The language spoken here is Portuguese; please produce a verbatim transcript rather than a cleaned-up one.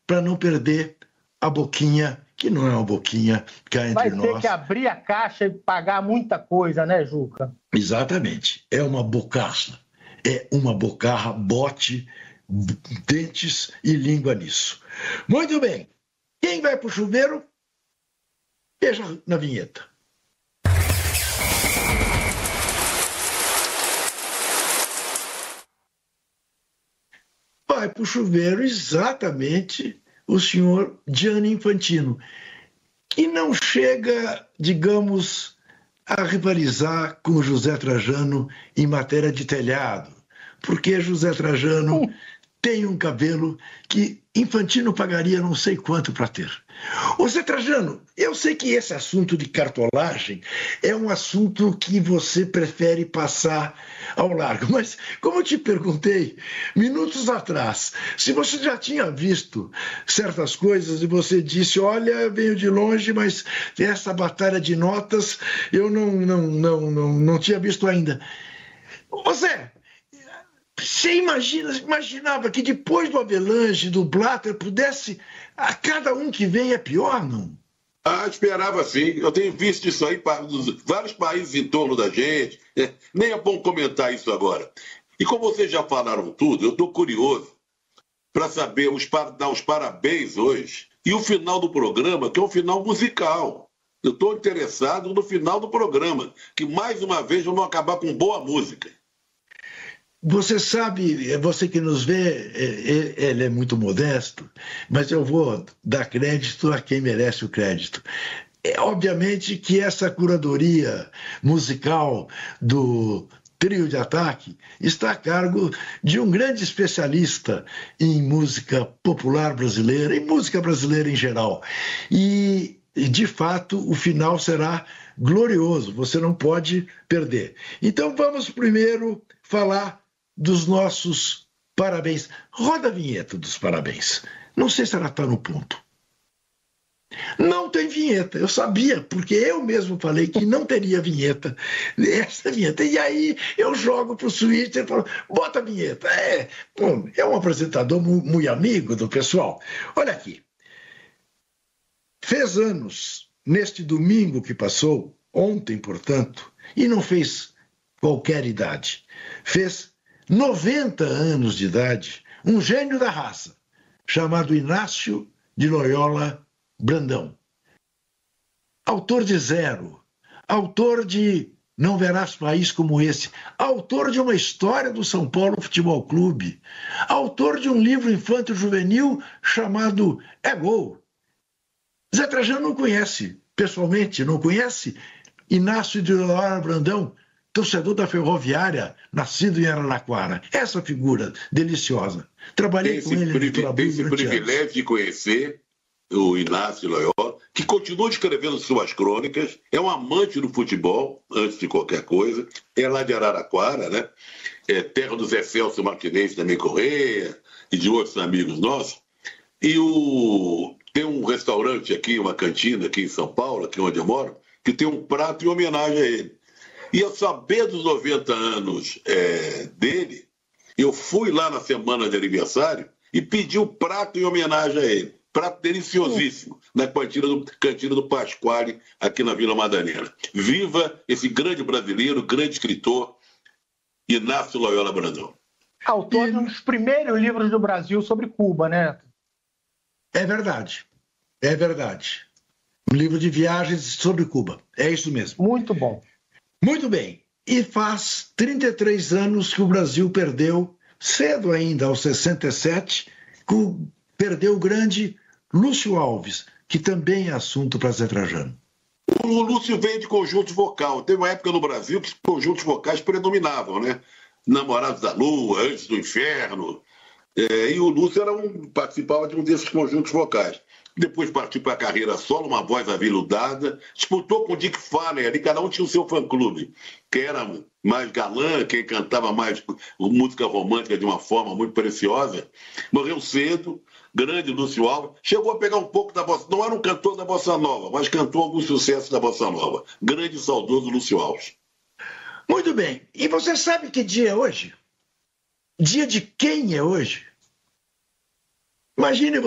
para não perder a boquinha, que não é uma boquinha cá entre Vai nós. ter que abrir a caixa e pagar muita coisa, né, Juca? Exatamente. É uma bocaça. É uma bocarra, bote, dentes e língua nisso. Muito bem. Quem vai para o chuveiro? Veja na vinheta. Vai para o chuveiro exatamente o senhor Gianni Infantino, que não chega, digamos, a rivalizar com José Trajano em matéria de telhado, porque José Trajano tem um cabelo que Infantino pagaria não sei quanto para ter. Ô Zé Trajano, eu sei que esse assunto de cartolagem é um assunto que você prefere passar ao largo, mas como eu te perguntei minutos atrás, se você já tinha visto certas coisas e você disse, olha, venho de longe, mas essa batalha de notas eu não, não, não, não, não tinha visto ainda. Ô Zé, você imagina, imaginava que depois do Avelange, do Blatter, pudesse, a cada um que vem é pior, não? Ah, esperava sim. Eu tenho visto isso aí para vários países em torno da gente. É, nem é bom comentar isso agora. E como vocês já falaram tudo, eu estou curioso para saber, os, dar os parabéns hoje e o final do programa, que é um final musical. Eu estou interessado no final do programa, que mais uma vez vamos acabar com boa música. Você sabe, você que nos vê, ele é muito modesto, mas eu vou dar crédito a quem merece o crédito. É, obviamente que essa curadoria musical do Trio de Ataque está a cargo de um grande especialista em música popular brasileira, em música brasileira em geral. E, de fato, o final será glorioso, você não pode perder. Então vamos primeiro falar dos nossos parabéns. Roda a vinheta dos parabéns. Não sei se ela está no ponto. Não tem vinheta. Eu sabia, porque eu mesmo falei que não teria vinheta. Essa vinheta. E aí eu jogo para o Switch e falo, bota a vinheta. É, bom, é um apresentador muito amigo do pessoal. Olha aqui. Fez anos neste domingo que passou, ontem, portanto, e não fez qualquer idade. Fez noventa anos de idade, um gênio da raça, chamado Inácio de Loyola Brandão. Autor de Zero, autor de Não Verás País Como Esse, autor de uma história do São Paulo Futebol Clube, autor de um livro infanto-juvenil chamado É Gol. Zé Trajano não conhece, pessoalmente, não conhece Inácio de Loyola Brandão, torcedor da Ferroviária, nascido em Araraquara. Essa figura deliciosa. Trabalhei com ele no Trabuco. Tenho esse privilégio anos. de conhecer o Inácio Loyola, que continua escrevendo suas crônicas, é um amante do futebol, antes de qualquer coisa, é lá de Araraquara, né? É terra do Zé Celso Martinez também Correia e de outros amigos nossos. E o... tem um restaurante aqui, uma cantina aqui em São Paulo, aqui onde eu moro, que tem um prato em homenagem a ele. E eu saber dos noventa anos é, dele, eu fui lá na semana de aniversário e pedi um prato em homenagem a ele. Prato deliciosíssimo, na cantina do, cantina do Pasquale, aqui na Vila Madalena. Viva esse grande brasileiro, grande escritor, Inácio Loyola Brandão. Autor e... de um dos primeiros livros do Brasil sobre Cuba, né? É verdade, é verdade. Um livro de viagens sobre Cuba, é isso mesmo. Muito bom. Muito bem, e faz trinta e três anos que o Brasil perdeu, cedo ainda, aos sessenta e sete, perdeu o grande Lúcio Alves, que também é assunto para Zé Trajano. O Lúcio veio de conjunto vocal. Teve uma época no Brasil que os conjuntos vocais predominavam, né? Namorados da Lua, Antes do Inferno. É, e o Lúcio era um, participava de um desses conjuntos vocais. Depois partiu para a carreira solo, uma voz aveludada, disputou com o Dick Farney, ali cada um tinha o seu fã-clube, que era mais galã, quem cantava mais música romântica de uma forma muito preciosa. Morreu cedo, grande Lúcio Alves, chegou a pegar um pouco da bossa, não era um cantor da bossa nova, mas cantou alguns sucessos da bossa nova. Grande e saudoso Lúcio Alves. Muito bem, e você sabe que dia é hoje? Dia de quem é hoje? Imagine